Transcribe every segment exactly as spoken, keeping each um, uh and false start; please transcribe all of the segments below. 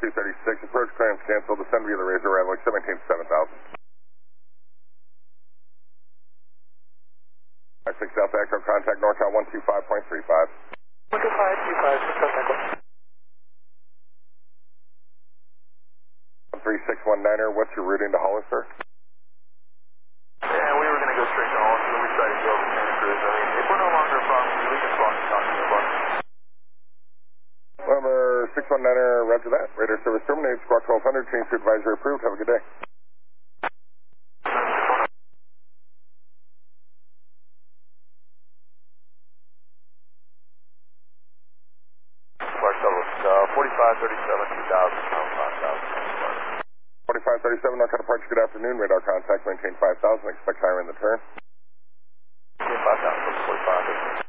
two thirty-six, approach clearance canceled, descend via the Razor, arrival at maintain seven thousand. five six Delta Echo, contact NorCal one two five point three five. one two five three five, Success Echo. one three six one niner, what's your routing to Hollis, sir? Yeah, we were going to go straight to Hollis, but we tried to go over Santa Cruz. I mean, if we're no longer a problem, we can talk and talk to you about it. Number six one niner, roger that. Radar service terminated, squawk twelve hundred, change to advisory approved. Have a good day. Clark Douglas, uh, forty-five thirty-seven, two thousand, pound five thousand. forty-five thirty-seven, North departure, good afternoon. Radar contact, maintain five thousand, expect higher in the turn. five thousand, forty-five thirty-seven.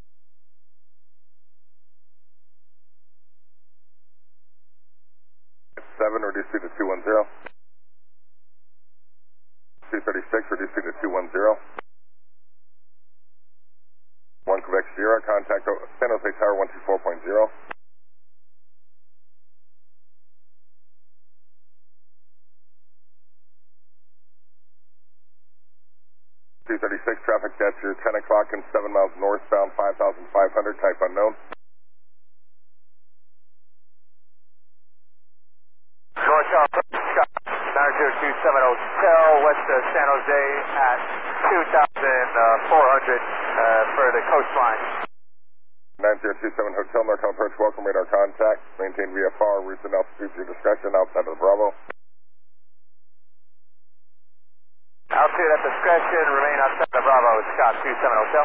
seven, reduce speed to two one zero. two thirty-six, reduce speed to two one zero. one Quebec Sierra, contact San Jose Tower one two four point zero. two thirty-six, traffic at your ten o'clock and seven miles northbound, five thousand five hundred, type unknown. NorCal, nine zero two seven Hotel, west of San Jose at two thousand four hundred uh, for the coastline. nine zero two seven Hotel, NorCal approach, welcome, radar contact. Maintain V F R, routes and altitudes your discretion, outside of the Bravo. Altitude at discretion, remain outside the Bravo, Scott two seven Hotel.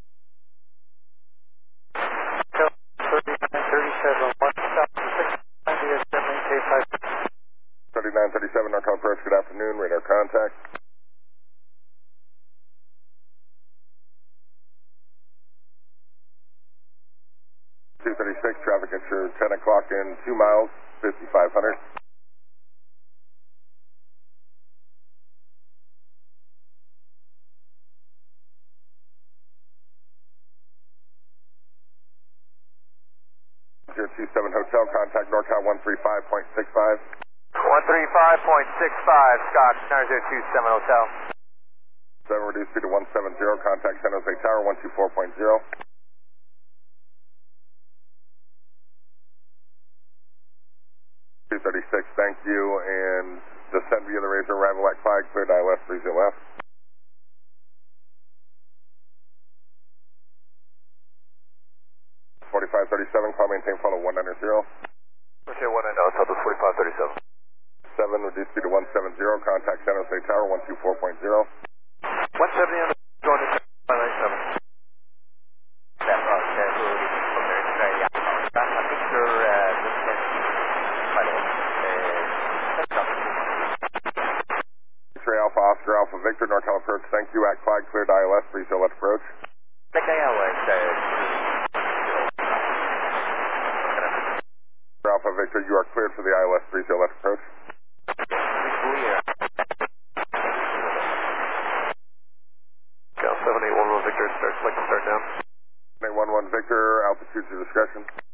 thirty-nine thirty-seven, one stop, six ninety, maintain five. thirty-nine thirty-seven, NorCal approach, good afternoon, radar contact. two thirty-six, traffic at your ten o'clock in two miles, fifty-five hundred. zero two seven Hotel, contact NorCal one three five point six five. one three five point six five, Scott, nine zero two seven Hotel. seven, reduce speed to one seven zero, contact San Jose Tower one two four point zero. two thirty-six, thank you, and descend via the Razor, arrival at Clyde, cleared I L S three zero left. forty-five thirty-seven, call maintain follow one nine zero. Okay, one nine zero, Southwest forty-five thirty-seven. seven, reduce speed to one seven zero, contact San Jose Tower one two four point zero. one seventy on the going to five nine seven. That route there, from there to there, yeah. I think you're, uh, this is quite a X-ray Alpha Oscar Alpha Victor, NorCal approach, thank you, at Clyde, cleared I L S three zero left approach. Nick Airways, Alpha Victor, you are cleared for the I L S three zero left approach. Cal seven eight one one Victor, start, select and start down. eight one one Victor, altitude to discretion.